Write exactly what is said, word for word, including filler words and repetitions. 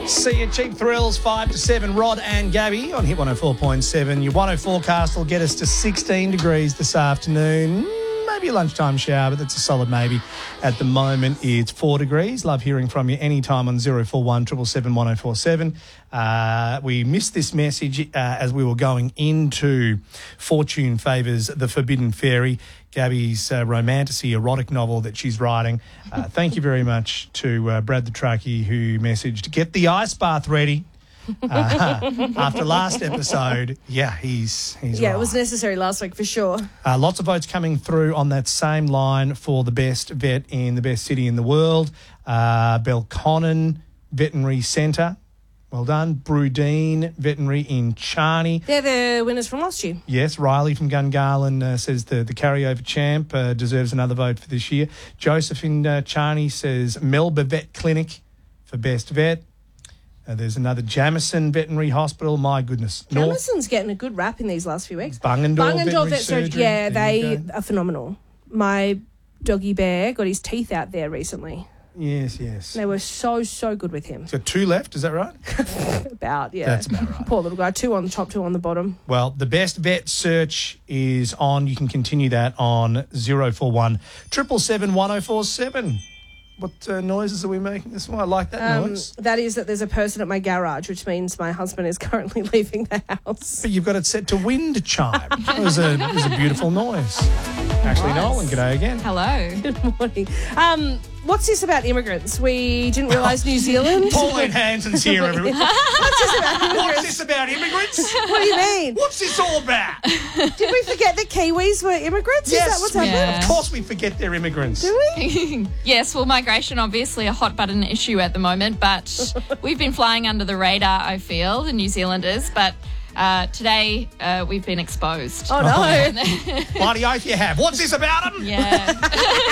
See you, Cheap Thrills, five to seven. Rod and Gabby on Hit one oh four point seven. Your one oh forecast will get us to sixteen degrees this afternoon. Maybe a lunchtime shower, but that's a solid maybe. At the moment, it's four degrees. Love hearing from you anytime on zero four one seven seven seven one oh four seven. Uh, we missed this message uh, as we were going into Fortune Favours The Forbidden Fairy, Gabby's uh, romantasy erotic novel that she's writing. Uh, thank you very much to uh, Brad the Truckie, who messaged, get the ice bath ready. Uh, after last episode, yeah, he's he's Yeah, right. it was necessary last week for sure. Uh, lots of votes coming through on that same line for the best vet in the best city in the world. Uh, Belconnen Veterinary Centre. Well done. Brudine Veterinary in Charney. They're the winners from last year. Yes, Riley from Gungahlin uh, says the, the carryover champ uh, deserves another vote for this year. Joseph in uh, Charney says Melba Vet Clinic for best vet. Uh, there's another Jamison Veterinary Hospital. My goodness. Jamison's getting a good rap in these last few weeks. Bungendore Veterinary Vet Surgery. Surgery. Yeah, There you they go. are phenomenal. My doggy bear got his teeth out there recently. Yes, yes. They were so, so good with him. He's got two left, is that right? About, yeah. That's about right. Poor little guy. Two on the top, two on the bottom. Well, the best vet search is on. You can continue that on zero four one seven seven seven one oh four seven. What uh, noises are we making this one? I like that Um, noise. that is that there's a person at my garage, which means my husband is currently leaving the house. But you've got it set to wind chime. It was a, it was a beautiful noise. Actually, Nice. Nolan, g'day again. Hello. Good morning. Um, what's this about immigrants? We didn't realise New Zealand. Pauline Hanson's here, everyone. What's this about What's immigrants? this about immigrants? What do you mean? What's this all about? Did we forget that Kiwis were immigrants? Yes, Is that what's we- happening? Yeah. of course we forget they're immigrants. Do we? Yes, well, migration obviously a hot button issue at the moment, but we've been flying under the radar, I feel, the New Zealanders. But uh, today uh, we've been exposed. Oh, no. Bloody oath you have. What's this about them? Yeah.